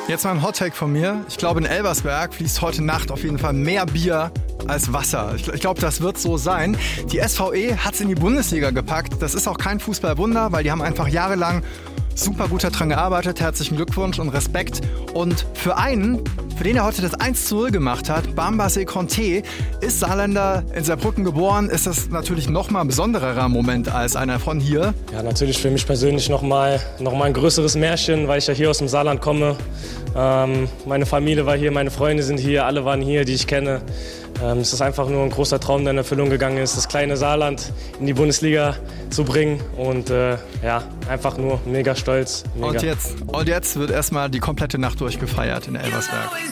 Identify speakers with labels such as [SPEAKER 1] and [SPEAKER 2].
[SPEAKER 1] Jetzt mal ein Hottake von mir. Ich glaube, in Elversberg fließt heute Nacht auf jeden Fall mehr Bier als Wasser. Ich glaube, das wird so sein. Die SVE hat es in die Bundesliga gepackt. Das ist auch kein Fußballwunder, weil die haben einfach jahrelang super gut daran gearbeitet. Herzlichen Glückwunsch und Respekt. Und für einen, für den er heute das 1:0 gemacht hat, Bambace Conté, ist Saarländer, in Saarbrücken geboren, ist das natürlich nochmal ein besonderer Moment als einer von hier.
[SPEAKER 2] Ja, natürlich für mich persönlich nochmal ein größeres Märchen, weil ich ja hier aus dem Saarland komme. Meine Familie war hier, meine Freunde sind hier, alle waren hier, die ich kenne. Es ist einfach nur ein großer Traum, der in Erfüllung gegangen ist, das kleine Saarland in die Bundesliga zu bringen. Und ja, einfach nur mega stolz. Mega.
[SPEAKER 1] Und jetzt wird erstmal die komplette Nacht durchgefeiert in Elversberg.